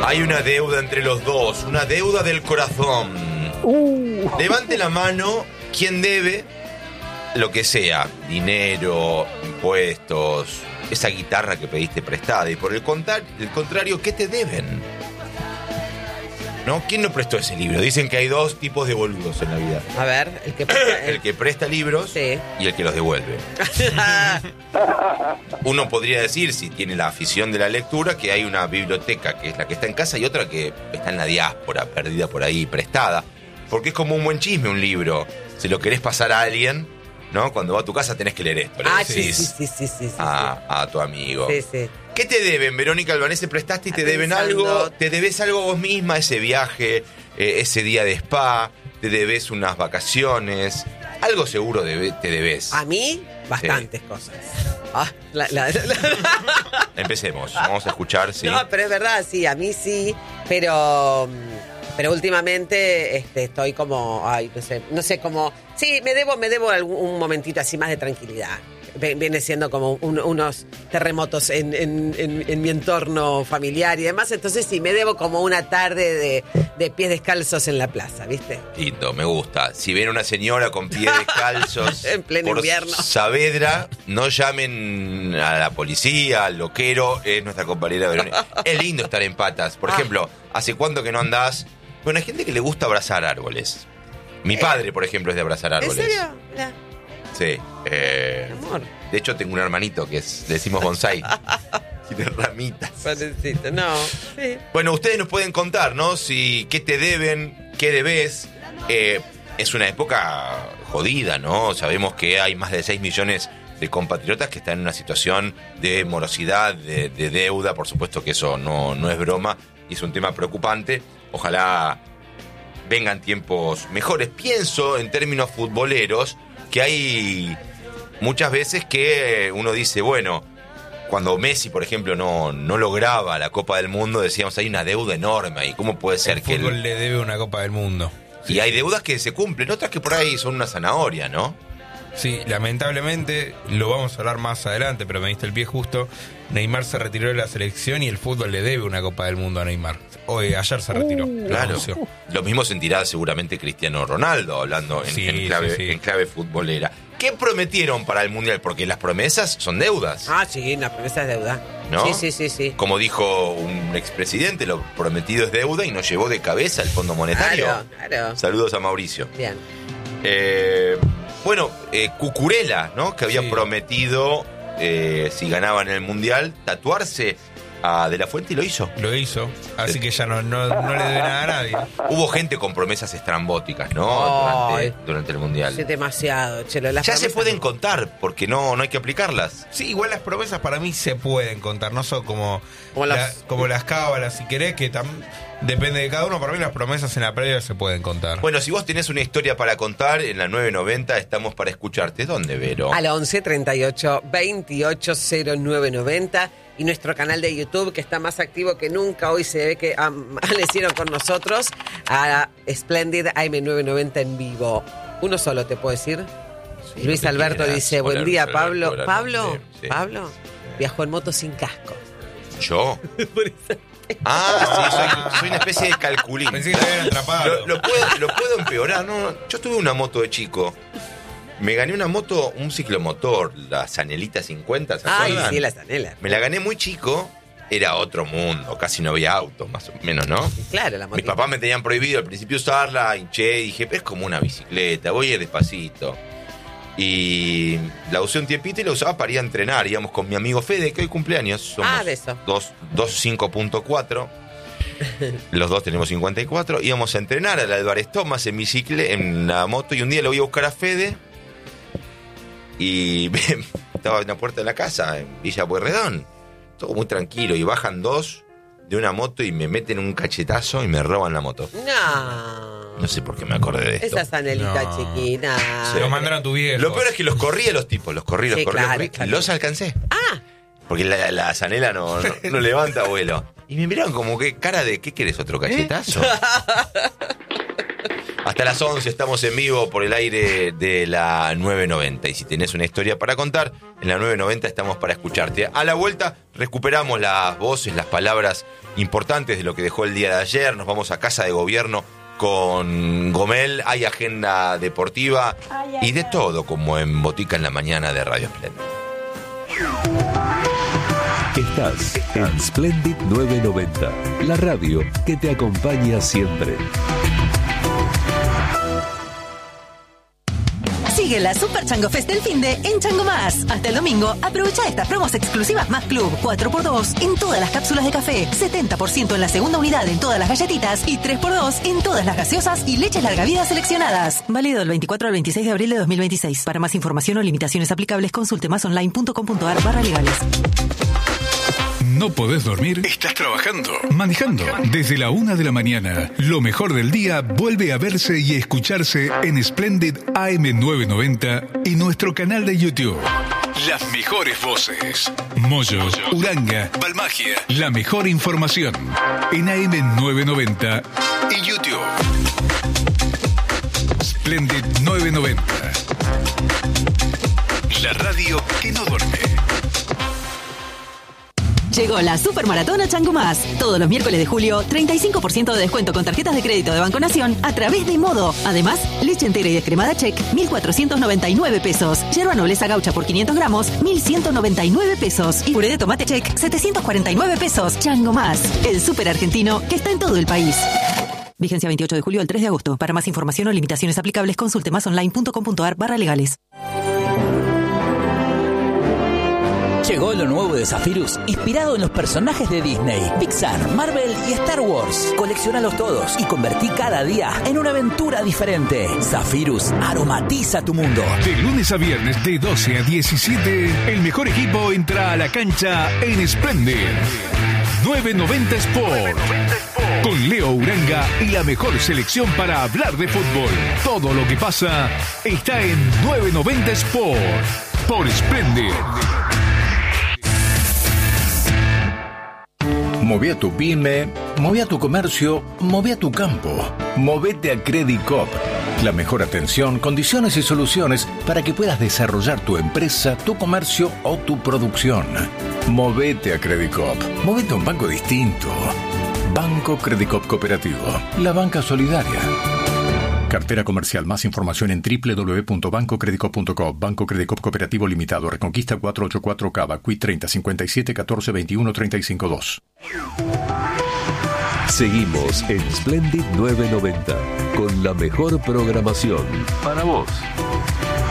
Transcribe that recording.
Hay una deuda entre los dos, una deuda del corazón. Levante la mano quien debe lo que sea, dinero, impuestos, esa guitarra que pediste prestada. Y por el contrario, ¿qué te deben? ¿No? ¿Quién no prestó ese libro? Dicen que hay dos tipos de boludos en la vida. A ver, el que presta, El que presta libros, sí, y el que los devuelve. Uno podría decir, si tiene la afición de la lectura, que hay una biblioteca que es la que está en casa y otra que está en la diáspora, perdida por ahí, prestada. Porque es como un buen chisme un libro. Si lo querés pasar a alguien, ¿no? Cuando va a tu casa tenés que leer esto. Le decís sí, a tu amigo. Sí, sí. ¿Qué te deben, Verónica Albanese? ¿Prestaste y te deben Pensando. algo? ¿Te debes algo vos misma? Ese viaje, ese día de spa, te debes unas vacaciones. Algo seguro te debes. A mí, bastantes cosas. Empecemos, vamos a escuchar, sí. No, pero es verdad, sí, a mí sí, pero últimamente estoy como, no sé, como, sí, me debo un momentito así más de tranquilidad. Viene siendo como unos terremotos en mi entorno familiar y demás, entonces sí, me debo como una tarde de pies descalzos en la plaza, ¿viste? Lindo, me gusta. Si viene una señora con pies descalzos en pleno por invierno Saavedra, no llamen a la policía, al loquero, es nuestra compañera Verónica. Es lindo estar en patas. Por ejemplo, ¿hace cuánto que no andás? Bueno, hay gente que le gusta abrazar árboles. Mi padre, por ejemplo, es de abrazar árboles. ¿En serio? Mirá. Sí. Amor. De hecho, tengo un hermanito que le decimos bonsai. Tiene ramitas. Padrecito, no. Sí. Bueno, ustedes nos pueden contar, ¿no? Si qué te deben, qué debes. Es una época jodida, ¿no? Sabemos que hay más de 6 millones de compatriotas que están en una situación de morosidad, de deuda. Por supuesto que eso no es broma y es un tema preocupante. Ojalá vengan tiempos mejores. Pienso en términos futboleros que hay muchas veces que uno dice, bueno, cuando Messi, por ejemplo, no lograba la Copa del Mundo, decíamos, hay una deuda enorme ahí. ¿Cómo puede ser el que fútbol le debe una Copa del Mundo? Y hay deudas que se cumplen, otras que por ahí son una zanahoria, ¿no? Sí, lamentablemente, lo vamos a hablar más adelante, pero me diste el pie justo. Neymar se retiró de la selección y el fútbol le debe una Copa del Mundo a Neymar. Ayer se retiró. Claro. Lo mismo sentirá seguramente Cristiano Ronaldo, hablando en clave futbolera. ¿Qué prometieron para el Mundial? Porque las promesas son deudas. Ah, sí, la promesa es deuda. ¿No? Sí. Como dijo un expresidente, lo prometido es deuda y nos llevó de cabeza el Fondo Monetario. Claro. Saludos a Mauricio. Bien. Bueno, Cucurella, ¿no? Que había prometido, si ganaban el Mundial, tatuarse a De la Fuente y lo hizo. Lo hizo, así que ya no le debe nada a nadie. Hubo gente con promesas estrambóticas, ¿no? Durante el Mundial. Es demasiado, Chelo. Ya se pueden contar, porque no hay que aplicarlas. Sí, igual las promesas para mí se pueden contar, no son como las cábalas, si querés, que depende de cada uno. Para mí las promesas en la previa se pueden contar. Bueno, si vos tenés una historia para contar, en la 990 estamos para escucharte. ¿Dónde, Vero? Al 11 38 28 0990 y nuestro canal de YouTube, que está más activo que nunca. Hoy se ve que amanecieron con nosotros a Splendid AM990 en vivo. Uno solo te puedo decir. Sí, Luis Alberto dice, buen día, Pablo. ¿Pablo? Sí. ¿Pablo? Viajó en moto sin casco. ¿Yo? Sí, soy una especie de calculín. Pensé que te habían atrapado. Lo puedo empeorar. No, yo tuve una moto de chico. Me gané una moto, un ciclomotor, la Zanelita 50, ¿se acuerdan? Ay, sí, la Zanela. Me la gané muy chico, era otro mundo, casi no había autos, más o menos, ¿no? Claro, la moto. Mis papás me tenían prohibido al principio usarla, hinché y dije, es como una bicicleta, voy a ir despacito. Y la usé un tiempito y la usaba para ir a entrenar, íbamos con mi amigo Fede, que hoy cumpleaños, somos de eso. 5.4. Los dos tenemos 54, íbamos a entrenar a la Álvarez Thomas en la moto, y un día lo voy a buscar a Fede y estaba en la puerta de la casa en Villa Pueyrredón, todo muy tranquilo, y bajan dos de una moto y me meten un cachetazo y me roban la moto. No sé por qué me acordé de esto. Esa Zanelita chiquina. Se lo mandaron a tu viejo. Lo peor es que los corrí a los tipos, los corrí. Claro. Los alcancé. Porque la Zanela no levanta vuelo. Y me miraron como que cara de, ¿qué querés, otro cachetazo? Hasta las 11 estamos en vivo por el aire de la 990. Y si tenés una historia para contar, en la 990 estamos para escucharte. A la vuelta recuperamos las voces, las palabras importantes de lo que dejó el día de ayer. Nos vamos a Casa de Gobierno con Gomel. Hay agenda deportiva y de todo, como en Botica en la Mañana de Radio Splendid. Estás en Splendid 990, la radio que te acompaña siempre. Sigue la Super Chango Fest del finde en Chango Más. Hasta el domingo, aprovecha estas promos exclusivas Más Club. 4x2 en todas las cápsulas de café, 70% en la segunda unidad en todas las galletitas y 3x2 en todas las gaseosas y leches larga vida seleccionadas. Válido del 24 al 26 de abril de 2026. Para más información o limitaciones aplicables, consulte másonline.com.ar/legales. ¿No podés dormir? ¿Estás trabajando? ¿Manejando? Desde la 1 de la mañana, lo mejor del día vuelve a verse y escucharse en Splendid AM990 y nuestro canal de YouTube. Las mejores voces. Moyo, Uranga, Balmagia. La mejor información en AM990 y YouTube. Splendid 990. La radio que no duerme. Llegó la Supermaratón a Chango Más. Todos los miércoles de julio, 35% de descuento con tarjetas de crédito de Banco Nación a través de Modo. Además, leche entera y descremada Check, 1.499 pesos. Yerba nobleza gaucha por 500 gramos, 1.199 pesos. Y puré de tomate Check, 749 pesos. Chango Más, el súper argentino que está en todo el país. Vigencia 28 de julio al 3 de agosto. Para más información o limitaciones aplicables, consulte másonline.com.ar/legales. Llegó lo nuevo de Zephyrus, inspirado en los personajes de Disney, Pixar, Marvel y Star Wars. Colecciónalos todos y convertí cada día en una aventura diferente. Zephyrus aromatiza tu mundo. De lunes a viernes de 12 a 17, el mejor equipo entra a la cancha en Splendid 990 Sport. Con Leo Uranga y la mejor selección para hablar de fútbol. Todo lo que pasa está en 990 Sport por Splendid. Moví a tu pyme, moví a tu comercio, moví a tu campo. Movete a Credit Coop. La mejor atención, condiciones y soluciones para que puedas desarrollar tu empresa, tu comercio o tu producción. Movete a Credit Coop. Movete a un banco distinto. Banco Credit Coop Cooperativo. La banca solidaria. Cartera comercial. Más información en www.bancocreditcoop.com. Banco Credit Coop Cooperativo Limitado. Reconquista 484 Cava. Quit 30 57 14 21 35 2. Seguimos en Splendid 990 con la mejor programación para vos.